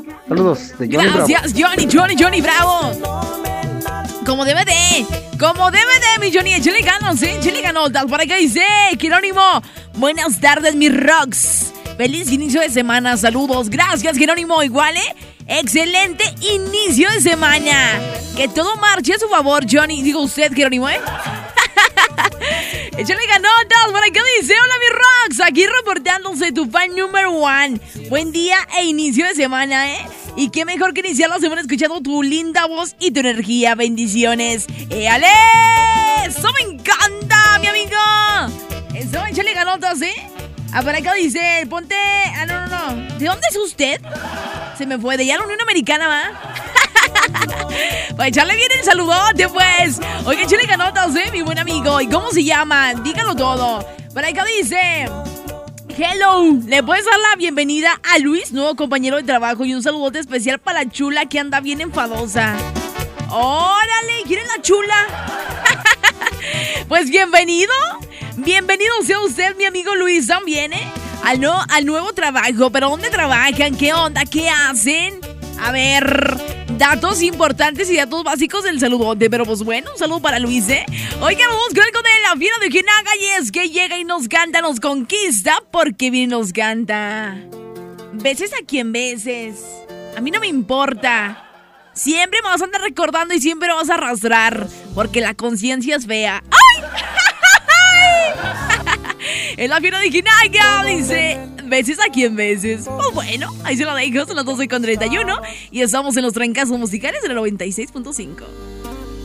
Saludos de Johnny Gracias, Bravo. Johnny Bravo. Como debe de, mi Johnny. Échale ganas, échale ganotas. Para acá dice, Jerónimo. Buenas tardes, mis rocks. Feliz inicio de semana, saludos. Gracias, Jerónimo. Igual, excelente inicio de semana. Que todo marche a su favor, Johnny. Digo usted, Jerónimo, Échale ganotas. Para acá dice, hola, mis rocks. Aquí reportándose tu fan número 1. Buen día e inicio de semana, Y qué mejor que iniciar la semana escuchando tu linda voz y tu energía. Bendiciones. ¡Ale! ¡Eso me encanta, mi amigo! Eso, échale ganotas, por acá dice, ponte... no. ¿De dónde es usted? Se me fue, de ya la Unión Americana, ¿va? Pues echarle bien el saludote, pues. Oiga, échale ganotas, mi buen amigo. ¿Y cómo se llama? Dígalo todo. Por acá dice... Hello, ¿le puedes dar la bienvenida a Luis, nuevo compañero de trabajo? Y un saludote especial para la chula que anda bien enfadosa. ¡Órale! ¿Quién es la chula? Pues bienvenido. Bienvenido sea usted, mi amigo Luis, también, al nuevo trabajo. ¿Pero dónde trabajan? ¿Qué onda? ¿Qué hacen? A ver, datos importantes y datos básicos del saludote. Pero pues bueno, un saludo para Luis, Oigan, vamos con algo de la fiera de Ojinaga. Y es que llega y nos canta, nos conquista, porque bien nos canta. Beses a quien beses, a mí no me importa. Siempre me vas a andar recordando y siempre me vas a arrastrar, porque la conciencia es fea. ¡Ay! En la fiera de Ojinaga dice, beses a quien beses. Pues bueno, ahí se la dejo, son las 12:31 y estamos en los trancazos musicales de la 96.5.